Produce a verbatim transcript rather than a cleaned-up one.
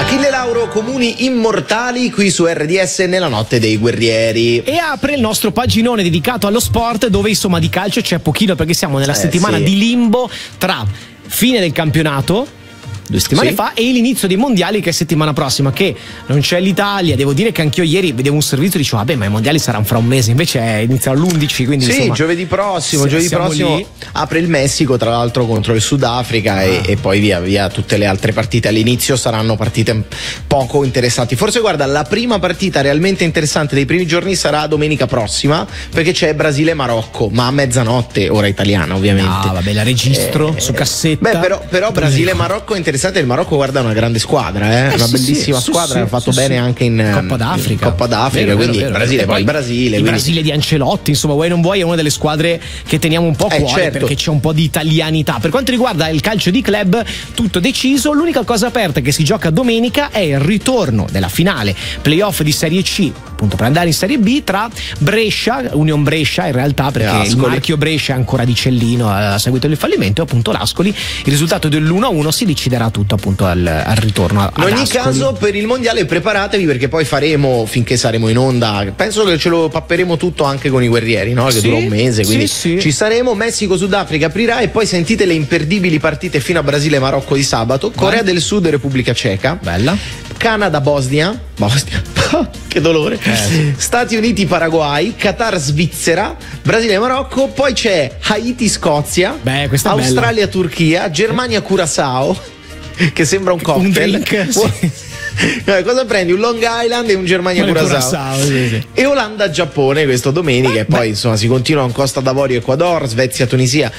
Achille Lauro, Comuni immortali, qui su R D S nella notte dei guerrieri. E apre il nostro paginone dedicato allo sport, dove insomma di calcio c'è pochino, perché siamo nella eh, settimana sì. di limbo tra fine del campionato due settimane Sì. fa e l'inizio dei mondiali, che è settimana prossima, che non c'è l'Italia. Devo dire che anch'io ieri vedevo un servizio e dicevo vabbè, ma i mondiali saranno fra un mese, invece iniziano l'undici, quindi Sì, insomma, giovedì prossimo, sì, giovedì siamo prossimo lì. apre il Messico, tra l'altro contro il Sudafrica, Ah. e, e poi via via tutte le altre partite. All'inizio saranno partite poco interessanti. Forse guarda, la prima partita realmente interessante dei primi giorni sarà domenica prossima, perché c'è Brasile-Marocco, ma a mezzanotte, ora italiana ovviamente. Ah, vabbè, la registro Eh, su cassetta. Beh, però, però Brasile-Marocco è interessante. Il Marocco, guarda, è una grande squadra, eh? Eh, una sì, bellissima sì, squadra, sì, ha fatto sì, bene sì. anche in Coppa d'Africa. in Coppa d'Africa, Vero, quindi vero, vero, Brasile, vero. poi E il Brasile. Il quindi- Brasile di Ancelotti, insomma, vuoi non vuoi, è una delle squadre che teniamo un po' a Eh, cuore, certo. perché c'è un po' di italianità. Per quanto riguarda il calcio di club, tutto deciso. L'unica cosa aperta che si gioca domenica è il ritorno della finale playoff di Serie C, appunto per andare in Serie B, tra Brescia, Union Brescia in realtà, perché Ascoli. il marchio Brescia è ancora di Cellino a seguito del fallimento, e appunto l'Ascoli. Il risultato dell'uno a uno si deciderà tutto appunto al, al ritorno a- In ad ogni Ascoli. caso, per il mondiale preparatevi, perché poi faremo, finché saremo in onda, penso che ce lo papperemo tutto anche con i guerrieri, no? Che Sì, dura un mese, quindi sì, sì. ci saremo. Messico-Sudafrica aprirà, e poi sentite le imperdibili partite fino a Brasile-Marocco di sabato, Corea del Sud e Repubblica Ceca, Bella. Canada-Bosnia, Bosnia, che dolore, Eh. Stati Uniti-Paraguay, Qatar-Svizzera, Brasile-Marocco, poi c'è Haiti-Scozia, Beh, questa è bella. Australia-Turchia, Germania-Curaçao, che sembra un cocktail. Un drink, sì. Eh, cosa prendi? Un Long Island e un Germania Curaçao, Curaçao, sì, sì. e Olanda Giappone questo domenica, e poi insomma si continua con Costa d'Avorio Ecuador, Svezia Tunisia.